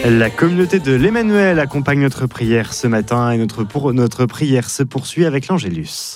La communauté de l'Emmanuel accompagne notre prière ce matin et notre prière se poursuit avec l'Angélus.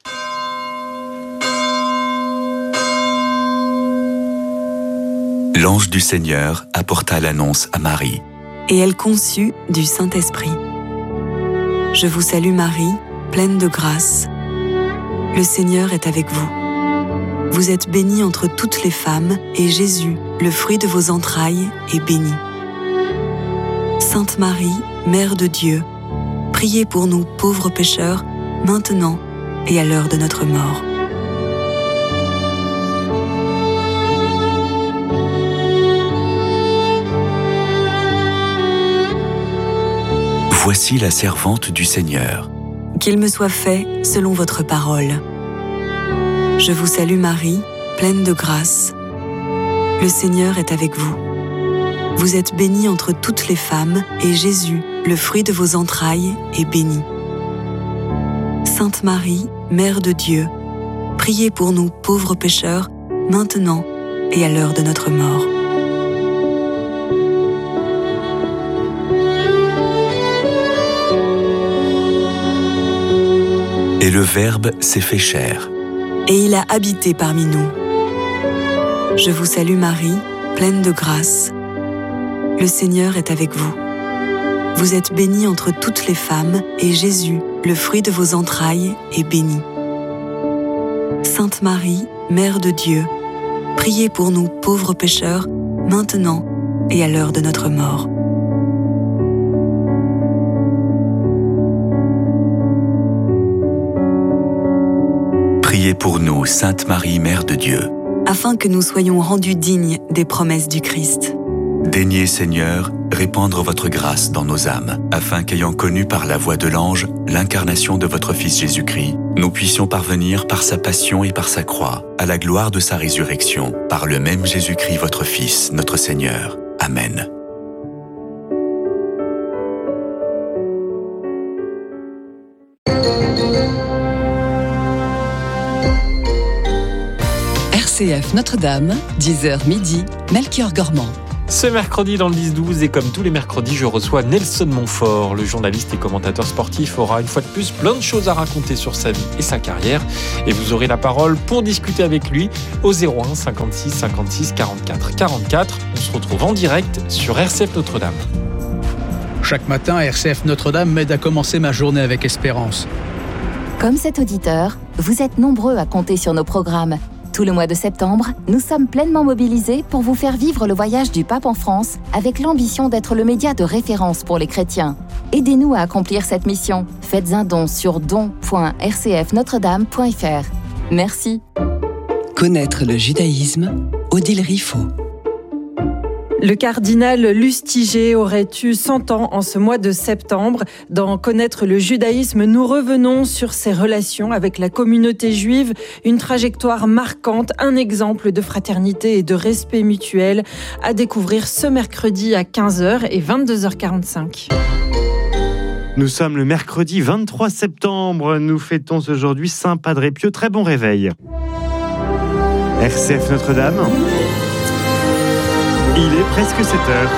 L'ange du Seigneur apporta l'annonce à Marie. Et elle conçut du Saint-Esprit. Je vous salue Marie, pleine de grâce. Le Seigneur est avec vous. Vous êtes bénie entre toutes les femmes, et Jésus, le fruit de vos entrailles, est béni. Sainte Marie, Mère de Dieu, priez pour nous pauvres pécheurs, maintenant et à l'heure de notre mort. Voici la servante du Seigneur. Qu'il me soit fait selon votre parole. Je vous salue Marie, pleine de grâce. Le Seigneur est avec vous. Vous êtes bénie entre toutes les femmes, et Jésus, le fruit de vos entrailles, est béni. Sainte Marie, Mère de Dieu, priez pour nous pauvres pécheurs, maintenant et à l'heure de notre mort. Et le Verbe s'est fait chair. Et il a habité parmi nous. Je vous salue Marie, pleine de grâce. Le Seigneur est avec vous. Vous êtes bénie entre toutes les femmes, et Jésus, le fruit de vos entrailles, est béni. Sainte Marie, Mère de Dieu, priez pour nous pauvres pécheurs, maintenant et à l'heure de notre mort. Priez pour nous, Sainte Marie, Mère de Dieu, afin que nous soyons rendus dignes des promesses du Christ. Daignez, Seigneur, répandre votre grâce dans nos âmes, afin qu'ayant connu par la voix de l'ange l'incarnation de votre Fils Jésus-Christ, nous puissions parvenir par sa passion et par sa croix, à la gloire de sa résurrection, par le même Jésus-Christ, votre Fils, notre Seigneur. Amen. RCF Notre-Dame, 10h midi, Melchior Gormand. Ce mercredi dans le 10-12 et comme tous les mercredis, je reçois Nelson Montfort. Le journaliste et commentateur sportif aura une fois de plus plein de choses à raconter sur sa vie et sa carrière. Et vous aurez la parole pour discuter avec lui au 01 56 56 44 44. On se retrouve en direct sur RCF Notre-Dame. Chaque matin, RCF Notre-Dame m'aide à commencer ma journée avec espérance. Comme cet auditeur, vous êtes nombreux à compter sur nos programmes. Tout le mois de septembre, nous sommes pleinement mobilisés pour vous faire vivre le voyage du pape en France avec l'ambition d'être le média de référence pour les chrétiens. Aidez-nous à accomplir cette mission. Faites un don sur don.rcfnotredame.fr. Merci. Connaître le judaïsme, Odile Riffaut. Le cardinal Lustiger aurait eu 100 ans en ce mois de septembre. Dans Connaître le judaïsme, nous revenons sur ses relations avec la communauté juive, une trajectoire marquante, un exemple de fraternité et de respect mutuel à découvrir ce mercredi à 15h et 22h45. Nous sommes le mercredi 23 septembre. Nous fêtons aujourd'hui Saint Padre Pio. Très bon réveil. RCF Notre-Dame. Il est presque 7h.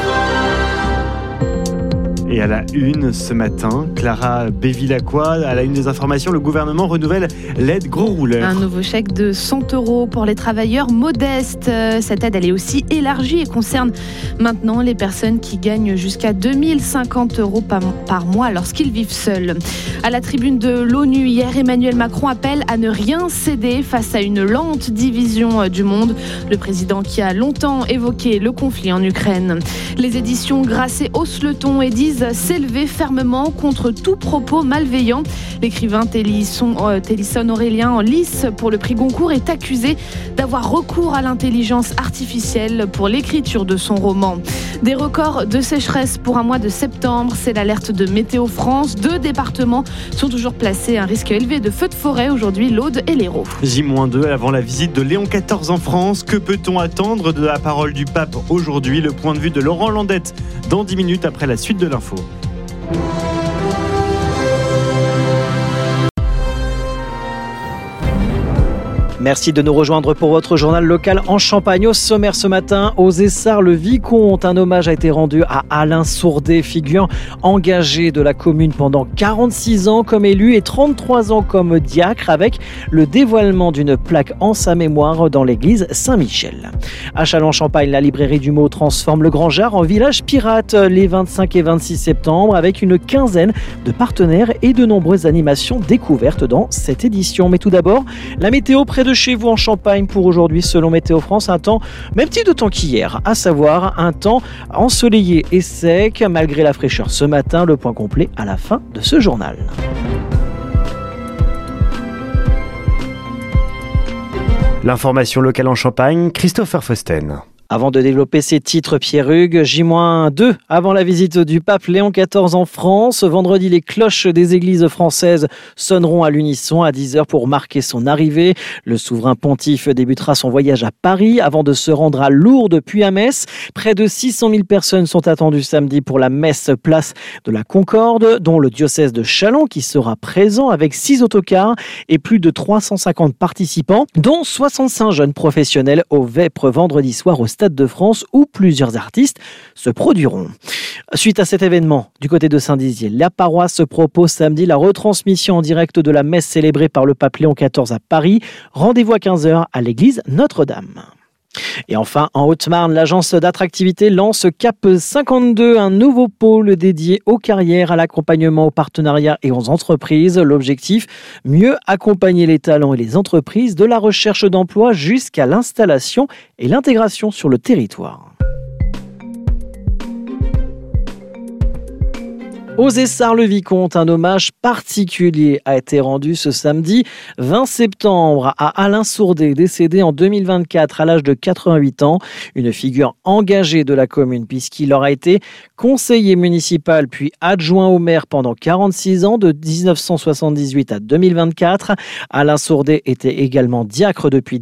Et à la une ce matin, Clara Bévilacqua, à la une des informations, le gouvernement renouvelle l'aide gros rouleur. Un nouveau chèque de 100 € pour les travailleurs modestes. Cette aide, elle est aussi élargie et concerne maintenant les personnes qui gagnent jusqu'à 2050 € par mois lorsqu'ils vivent seuls. À la tribune de l'ONU hier, Emmanuel Macron appelle à ne rien céder face à une lente division du monde. Le président qui a longtemps évoqué le conflit en Ukraine. Les éditions Grasset haussent le ton et disent s'élever fermement contre tout propos malveillant. L'écrivain Télisson Aurélien Lys pour le prix Goncourt est accusé d'avoir recours à l'intelligence artificielle pour l'écriture de son roman. Des records de sécheresse pour un mois de septembre, c'est l'alerte de Météo France. 2 départements sont toujours placés à un risque élevé de feux de forêt aujourd'hui, l'Aude et l'Hérault. J-2 avant la visite de Léon XIV en France. Que peut-on attendre de la parole du pape aujourd'hui? Le point de vue de Laurent Landette dans 10 minutes après la suite de l'info. Merci de nous rejoindre pour votre journal local en Champagne. Au sommaire ce matin, aux Essarts-le-Vicomte, un hommage a été rendu à Alain Sourdet, figure engagée de la commune pendant 46 ans comme élu et 33 ans comme diacre, avec le dévoilement d'une plaque en sa mémoire dans l'église Saint-Michel. À Châlons-Champagne, la librairie du mot transforme le Grand Jard en village pirate les 25 et 26 septembre avec une quinzaine de partenaires et de nombreuses animations découvertes dans cette édition. Mais tout d'abord, la météo près de chez vous en Champagne pour aujourd'hui, selon Météo France, un temps même type de temps qu'hier, à savoir un temps ensoleillé et sec malgré la fraîcheur ce matin. Le point complet à la fin de ce journal. L'information locale en Champagne, Christopher Fausten. Avant de développer ses titres, Pierre Hugues, J-2 avant la visite du pape Léon XIV en France. Vendredi, les cloches des églises françaises sonneront à l'unisson à 10h pour marquer son arrivée. Le souverain pontife débutera son voyage à Paris avant de se rendre à Lourdes puis à Metz. Près de 600 000 personnes sont attendues samedi pour la messe place de la Concorde, dont le diocèse de Châlons qui sera présent avec 6 autocars et plus de 350 participants, dont 65 jeunes professionnels au Vêpres vendredi soir au Stade de France où plusieurs artistes se produiront. Suite à cet événement, du côté de Saint-Dizier, la paroisse propose samedi la retransmission en direct de la messe célébrée par le pape Léon XIV à Paris. Rendez-vous à 15h à l'église Notre-Dame. Et enfin, en Haute-Marne, l'agence d'attractivité lance Cap 52, un nouveau pôle dédié aux carrières, à l'accompagnement, aux partenariats et aux entreprises. L'objectif, mieux accompagner les talents et les entreprises de la recherche d'emploi jusqu'à l'installation et l'intégration sur le territoire. Aux Essarts-le-Vicomte, un hommage particulier a été rendu ce samedi 20 septembre à Alain Sourdet, décédé en 2024 à l'âge de 88 ans. Une figure engagée de la commune puisqu'il aura été conseiller municipal puis adjoint au maire pendant 46 ans de 1978 à 2024. Alain Sourdet était également diacre depuis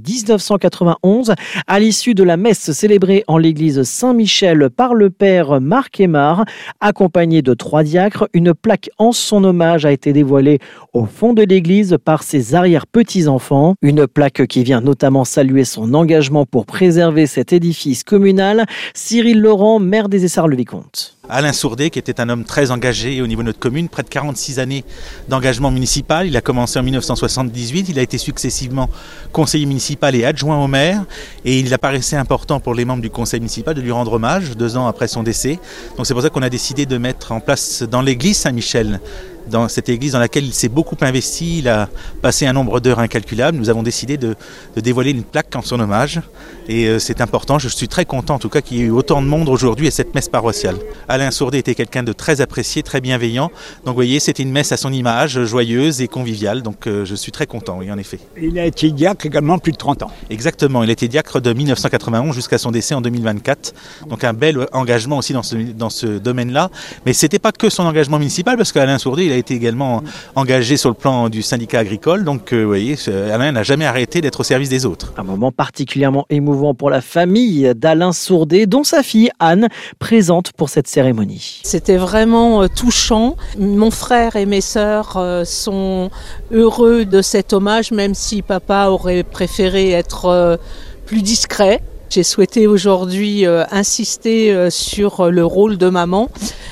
1991. À l'issue de la messe célébrée en l'église Saint-Michel par le père Marc Aymar, accompagné de 3 diacres, une plaque en son hommage a été dévoilée au fond de l'église par ses arrière-petits-enfants. Une plaque qui vient notamment saluer son engagement pour préserver cet édifice communal. Cyril Laurent, maire des Essarts-le-Vicomte. Alain Sourdet, qui était un homme très engagé au niveau de notre commune, près de 46 années d'engagement municipal. Il a commencé en 1978, il a été successivement conseiller municipal et adjoint au maire. Et il apparaissait important pour les membres du conseil municipal de lui rendre hommage 2 ans après son décès. Donc c'est pour ça qu'on a décidé de mettre en place dans l'église Saint-Michel, dans cette église dans laquelle il s'est beaucoup investi, il a passé un nombre d'heures incalculable. Nous avons décidé de dévoiler une plaque en son hommage et c'est important. Je suis très content en tout cas qu'il y ait eu autant de monde aujourd'hui à cette messe paroissiale. Alain Sourdet était quelqu'un de très apprécié, très bienveillant. Donc vous voyez, c'était une messe à son image, joyeuse et conviviale. Donc je suis très content, oui, en effet. Il a été diacre également plus de 30 ans. Exactement, il a été diacre de 1991 jusqu'à son décès en 2024. Donc un bel engagement aussi dans ce domaine-là. Mais c'était pas que son engagement municipal, parce qu'Alain Sourdet, il a été également engagé sur le plan du syndicat agricole. Donc, vous voyez, Alain n'a jamais arrêté d'être au service des autres. Un moment particulièrement émouvant pour la famille d'Alain Sourdet, dont sa fille Anne, présente pour cette cérémonie. C'était vraiment touchant. Mon frère et mes sœurs sont heureux de cet hommage, même si papa aurait préféré être plus discret. J'ai souhaité aujourd'hui insister sur le rôle de maman.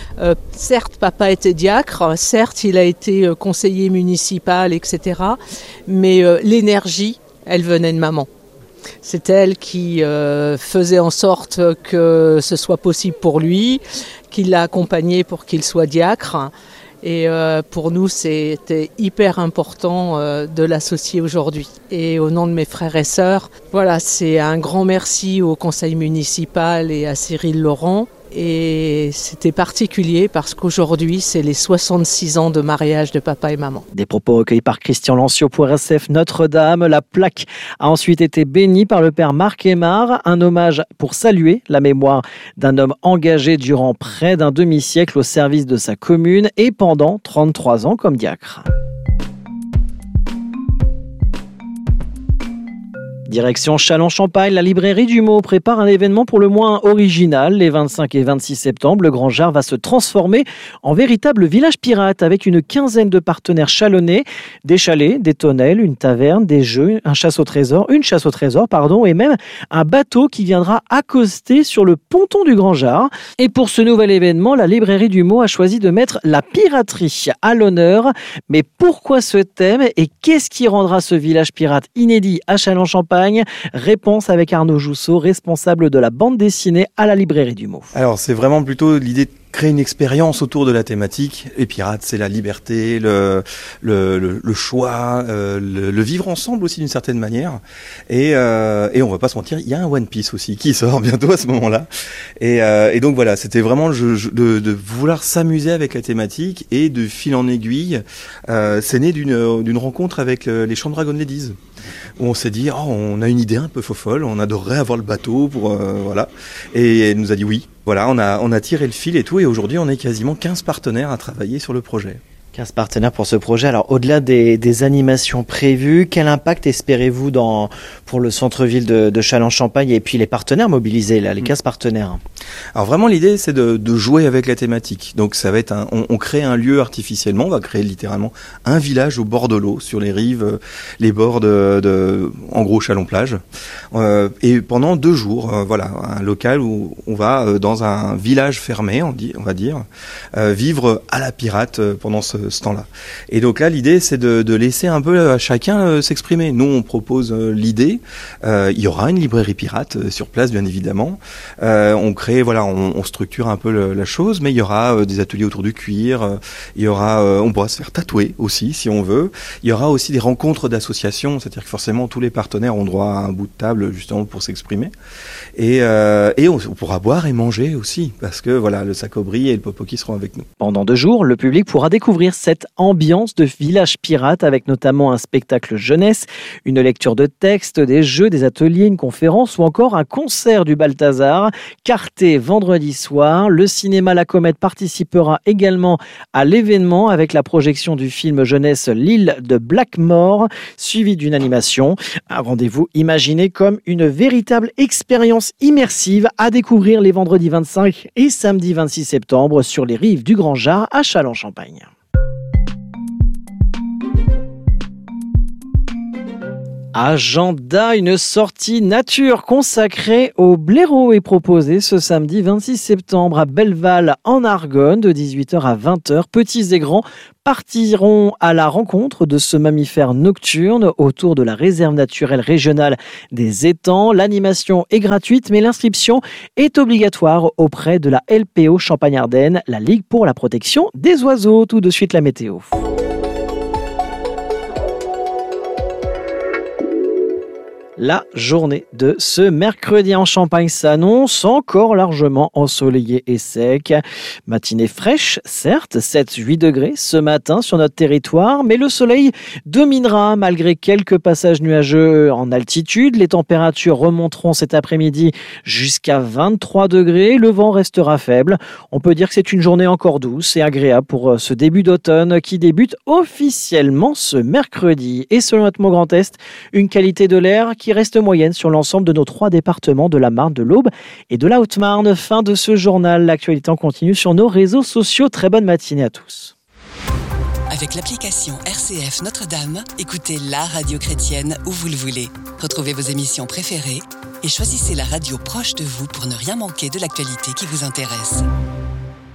Certes, papa était diacre, certes, il a été conseiller municipal, etc. Mais l'énergie, elle venait de maman. C'est elle qui faisait en sorte que ce soit possible pour lui, qui l'a accompagné pour qu'il soit diacre. Et pour nous, c'était hyper important de l'associer aujourd'hui. Et au nom de mes frères et sœurs, voilà, c'est un grand merci au conseil municipal et à Cyril Laurent. Et c'était particulier parce qu'aujourd'hui, c'est les 66 ans de mariage de papa et maman. Des propos recueillis par Christian Lancio pour RCF Notre-Dame. La plaque a ensuite été bénie par le père Marc Aymar. Un hommage pour saluer la mémoire d'un homme engagé durant près d'un demi-siècle au service de sa commune et pendant 33 ans comme diacre. Direction Châlons-Champagne, la librairie du mot prépare un événement pour le moins original. Les 25 et 26 septembre, le Grand Jard va se transformer en véritable village pirate avec une quinzaine de partenaires chalonnais, des chalets, des tonnelles, une taverne, des jeux, une chasse au trésor, et même un bateau qui viendra accoster sur le ponton du Grand Jard. Et pour ce nouvel événement, la librairie du mot a choisi de mettre la piraterie à l'honneur. Mais pourquoi ce thème et qu'est-ce qui rendra ce village pirate inédit à Châlons-Champagne? Réponse avec Arnaud Jousseau, responsable de la bande dessinée à la librairie du mot. Alors c'est vraiment plutôt l'idée de créer une expérience autour de la thématique. Les pirates, c'est la liberté, le choix, le vivre ensemble aussi d'une certaine manière. Et on va pas se mentir, il y a un One Piece aussi qui sort bientôt à ce moment-là. Et donc voilà, c'était vraiment de vouloir s'amuser avec la thématique et de fil en aiguille, c'est né d'une rencontre avec les Chants Dragon Ladies. Où on s'est dit, on a une idée un peu fofolle, on adorerait avoir le bateau pour voilà. Et elle nous a dit oui. Voilà, on a tiré le fil et tout, et aujourd'hui on est quasiment 15 partenaires à travailler sur le projet. 15 partenaires pour ce projet. Alors, au-delà des animations prévues, quel impact espérez-vous pour le centre-ville de Châlons-Champagne et puis les partenaires mobilisés, là, les 15 partenaires? Alors vraiment, l'idée, c'est de jouer avec la thématique. Donc, ça va être on crée un lieu artificiellement, on va créer littéralement un village au bord de l'eau, sur les rives, les bords en gros, Châlons-Plage. Et pendant 2 jours, voilà, un local où on va, dans un village fermé, on va dire, vivre à la pirate pendant ce temps-là. Et donc là, l'idée, c'est de laisser un peu à chacun s'exprimer. Nous, on propose l'idée. Il y aura une librairie pirate sur place, bien évidemment. On crée, voilà, on structure un peu la chose, mais il y aura des ateliers autour du cuir. Il y aura, on pourra se faire tatouer aussi, si on veut. Il y aura aussi des rencontres d'associations, c'est-à-dire que forcément, tous les partenaires ont droit à un bout de table, justement, pour s'exprimer. Et on pourra boire et manger aussi, parce que voilà, le Sacobri et le Popoki seront avec nous. Pendant 2 jours, le public pourra découvrir cette ambiance de village pirate avec notamment un spectacle jeunesse, une lecture de textes, des jeux, des ateliers, une conférence ou encore un concert du Balthazar. Carté vendredi soir, le cinéma La Comète participera également à l'événement avec la projection du film jeunesse L'île de Blackmore, suivi d'une animation. Un rendez-vous imaginé comme une véritable expérience immersive à découvrir les vendredis 25 et samedi 26 septembre sur les rives du Grand Jard à Châlons-Champagne. Agenda, une sortie nature consacrée au blaireau est proposée ce samedi 26 septembre à Belleval en Argonne de 18h à 20h. Petits et grands partiront à la rencontre de ce mammifère nocturne autour de la réserve naturelle régionale des étangs. L'animation est gratuite mais l'inscription est obligatoire auprès de la LPO Champagne-Ardenne, la Ligue pour la protection des oiseaux. Tout de suite la météo. La journée de ce mercredi en Champagne s'annonce encore largement ensoleillée et sec. Matinée fraîche, certes, 7-8 degrés ce matin sur notre territoire, mais le soleil dominera malgré quelques passages nuageux en altitude. Les températures remonteront cet après-midi jusqu'à 23 degrés. Le vent restera faible. On peut dire que c'est une journée encore douce et agréable pour ce début d'automne qui débute officiellement ce mercredi. Et selon Atmo Grand Est, une qualité de l'air qui reste moyenne sur l'ensemble de nos 3 départements de la Marne, de l'Aube et de la Haute-Marne. Fin de ce journal. L'actualité en continue sur nos réseaux sociaux. Très bonne matinée à tous. Avec l'application RCF Notre-Dame, écoutez la radio chrétienne où vous le voulez. Retrouvez vos émissions préférées et choisissez la radio proche de vous pour ne rien manquer de l'actualité qui vous intéresse.